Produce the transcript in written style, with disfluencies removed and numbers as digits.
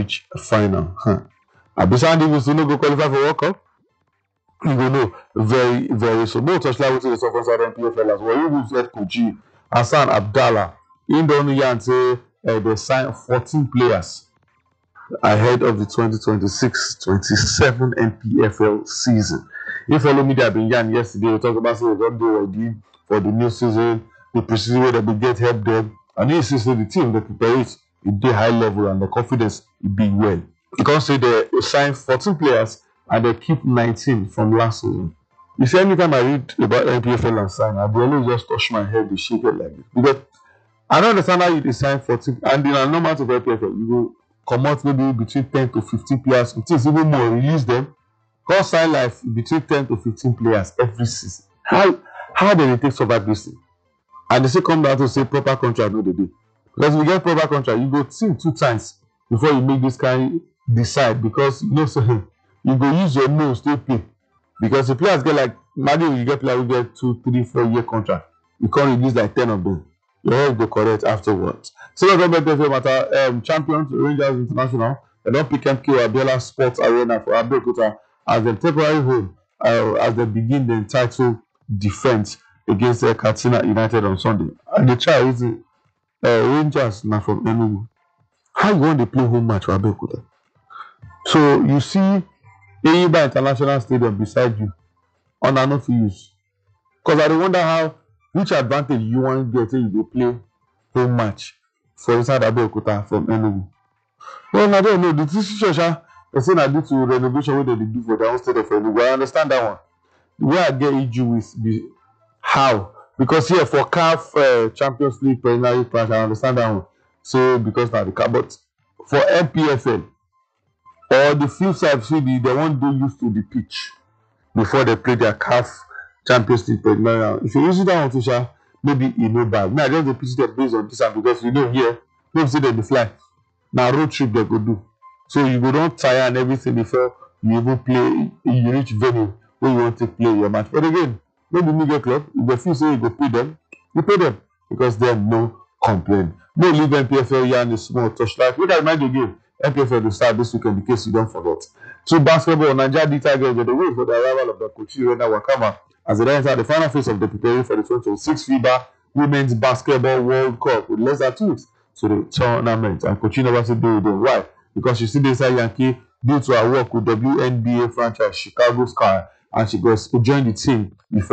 reach final. Abishan even still no go qualify for World Cup. You go know very, very so. No touch like the soft side NPFL as well. You will head coach Hassan Abdallah. In the only year say they signed 14 players ahead of the 2026-27 NPFL season. If follow me, that been yarn yesterday, we talked about what they were doing for the new season, the precision way that we get help them, and this is the team that prepare it at the high level and the confidence being well. You can't say they signed 14 players and they keep 19 from last season. You see, anytime I read about NPFL and sign, I always just touch my head, they shake it like this. Because I don't understand how you design 14, and in a normal of NPFL, you will come out maybe between 10 to 15 players, it is even more, release them. Call sign life between 10 to 15 players every season. How do they take survive this thing? And they say come down to say proper contract, no they do. Because if you get proper contract, you go think 2 times before you make this kind decide, because you know so you go use your nose to pay. Because the players get like imagine you get players who get 2, 3, 4 year contract, you can't release like 10 of them. Your head go correct afterwards. So let's talk about matter. Champions Rangers International, they don't pick MK Abiola Sports Arena for Abeokuta as a temporary home as they begin the entitled defense against Katsina United on Sunday. And the trial is Rangers now from Enugu. How you want to play home match for Abeokuta? So you see Eyiba International Stadium beside you on enough use. Because I wonder which advantage you want to get when you play home match for inside Abeokuta from Enugu. Well, I don't know. The situation they say due to renovation what they do for their own state of Enugu. I understand that one. Where I get issue with how, because here for CAF Champions League preliminary match, I understand that one. So because now the CAF, but for MPFL or the flip side, they won't do used to the pitch before they play their CAF Champions League preliminary. If you use that one, Tisha, maybe you know bad. Now just the pitch that based on this, because you know here, don't say they fly. Now road trip they go do. So you go don't tire and everything before you even play. You reach venue where you want to play your match. But again, maybe media club, if they feel say you go pay them, you pay them because they have no complaint. No leave MPFL here and a small touchlight. What I remind you again, MPFL will start this weekend in case you don't forget. So basketball, Nigeria D Tigers are the way for the arrival of the Kochi Rena Wakama as they enter the final phase of the preparing for the 2026 FIBA Women's Basketball World Cup with less than 2 weeks to the tournament. And Kochi never said do it. Why? Because she still inside Yankee due to her work with WNBA franchise Chicago Sky, and she goes to join the team before